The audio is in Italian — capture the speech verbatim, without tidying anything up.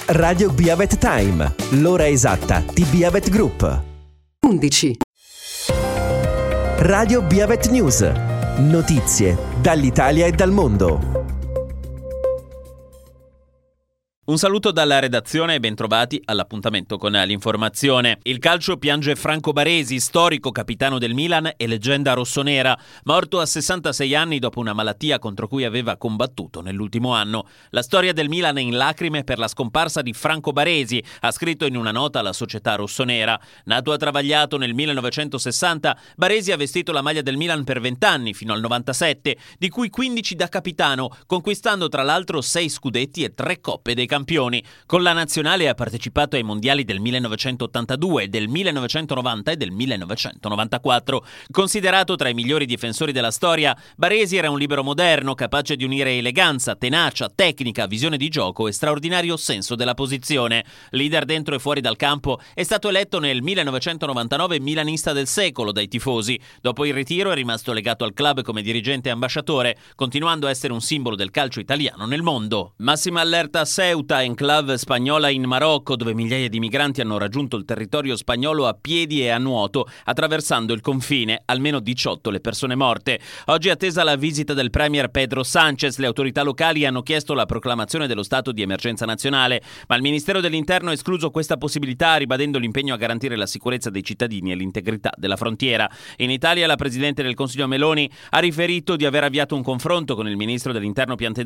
Radio Biavet Time, l'ora esatta di Biavet Group. undici. Radio Biavet News, notizie dall'Italia e dal mondo. Un saluto dalla redazione e bentrovati all'appuntamento con l'informazione. Il calcio piange Franco Baresi, storico capitano del Milan e leggenda rossonera, morto a sessantasei anni dopo una malattia contro cui aveva combattuto nell'ultimo anno. La storia del Milan è in lacrime per la scomparsa di Franco Baresi, ha scritto in una nota la società rossonera. Nato a Travagliato nel millenovecentosessanta, Baresi ha vestito la maglia del Milan per vent'anni, fino al novantasette, di cui quindici da capitano, conquistando tra l'altro sei scudetti e tre coppe dei campioni. Con la nazionale ha partecipato ai mondiali del millenovecentottantadue, del millenovecentonovanta e del millenovecentonovantaquattro. Considerato tra i migliori difensori della storia, Baresi era un libero moderno capace di unire eleganza, tenacia, tecnica, visione di gioco e straordinario senso della posizione. Leader dentro e fuori dal campo, è stato eletto nel millenovecentonovantanove milanista del secolo dai tifosi. Dopo il ritiro è rimasto legato al club come dirigente e ambasciatore, continuando a essere un simbolo del calcio italiano nel mondo. Massima allerta a Ceuta, enclave spagnola in Marocco, dove migliaia di migranti hanno raggiunto il territorio spagnolo a piedi e a nuoto, attraversando il confine, almeno diciotto le persone morte. Oggi è attesa la visita del premier Pedro Sánchez. Le autorità locali hanno chiesto la proclamazione dello stato di emergenza nazionale, ma il Ministero dell'Interno ha escluso questa possibilità, ribadendo l'impegno a garantire la sicurezza dei cittadini e l'integrità della frontiera. In Italia la Presidente del Consiglio Meloni ha riferito di aver avviato un confronto con il Ministro dell'Interno Piantedosi